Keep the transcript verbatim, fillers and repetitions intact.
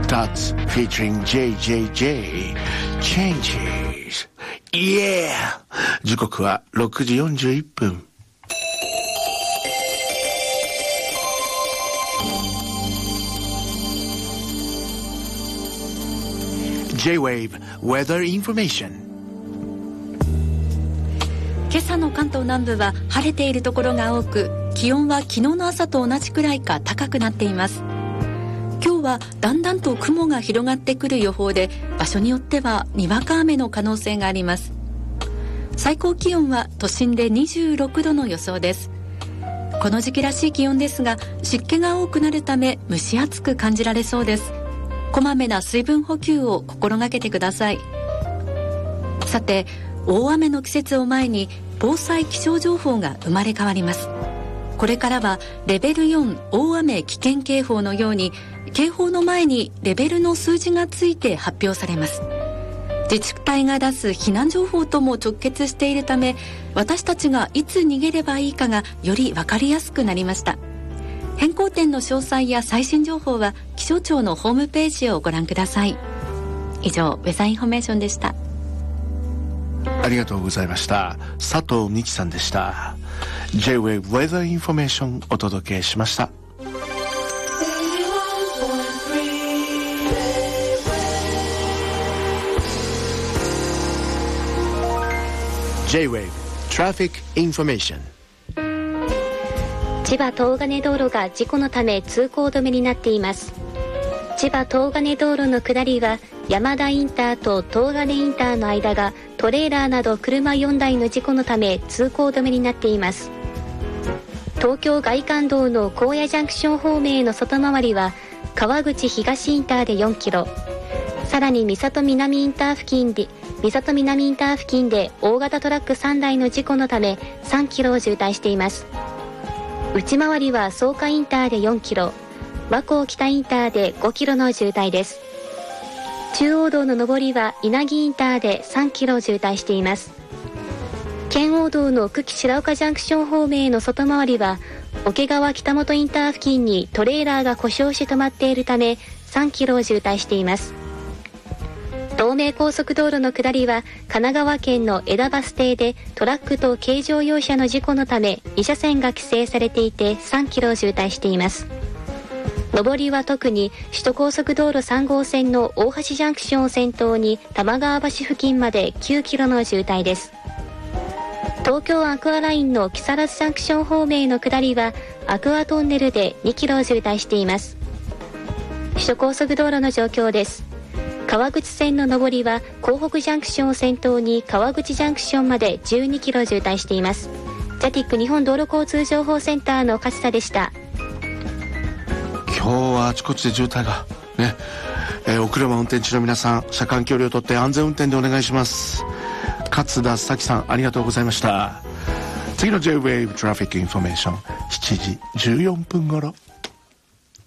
That's featuring ジェイジェイジェイ Changes Yeah 時刻はろくじよんじゅういっぷん。J-Wave Weather Information。 今朝の関東南部は晴れているところが多く、気温は昨日の朝と同じくらいか高くなっています。今日はだんだんと雲が広がってくる予報で、場所によってはにわか雨の可能性があります。最高気温は都心でにじゅうろくどの予想です。この時期らしい気温ですが、湿気が多くなるため蒸し暑く感じられそうです。こまめな水分補給を心がけてください。さて、大雨の季節を前に防災気象情報が生まれ変わります。これからはレベルよん大雨危険警報のように、警報の前にレベルの数字がついて発表されます。自治体が出す避難情報とも直結しているため、私たちがいつ逃げればいいかがより分かりやすくなりました。変更点の詳細や最新情報は気象庁のホームページをご覧ください。以上、ウェザーインフォメーションでした。 ありがとうございました。佐藤美希さんでした。 J-Wave Weather Information お届けしました。J-Wave Traffic Information。 千葉東金道路が事故のため通行止めになっています。千葉東金道路の下りは山田インターと東金インターの間がトレーラーなど車よんだいの事故のため通行止めになっています。東京外環道の高野ジャンクション方面への外回りは川口東インターでよんキロ、さらに三郷南インター付近で三郷南インター付近で大型トラックさんだいの事故のためさんキロを渋滞しています。内回りは草加インターでよんキロ、和光北インターでごキロの渋滞です。中央道の上りは稲城インターでさんキロ渋滞しています。圏央道の久喜白岡ジャンクション方面への外回りは桶川北本インター付近にトレーラーが故障して止まっているためさんキロを渋滞しています。東名高速道路の下りは神奈川県の枝バス停でトラックと軽乗用車の事故のために車線が規制されていてさんキロ渋滞しています。上りは特に首都高速道路さん号線の大橋ジャンクションを先頭に玉川橋付近まできゅうキロの渋滞です。東京アクアラインの木更津ジャンクション方面への下りはアクアトンネルでにキロ渋滞しています。首都高速道路の状況です。川口線の上りは港北ジャンクションを先頭に川口ジャンクションまでじゅうにキロ渋滞しています。ジャティック日本道路交通情報センターの勝田でした。 今日はあちこちで渋滞がね、えー、お車運転中の皆さん、車間距離をとって安全運転でお願いします。勝田咲さん、ありがとうございました。次の J-Wave Traffic Information しちじじゅうよんぷん頃。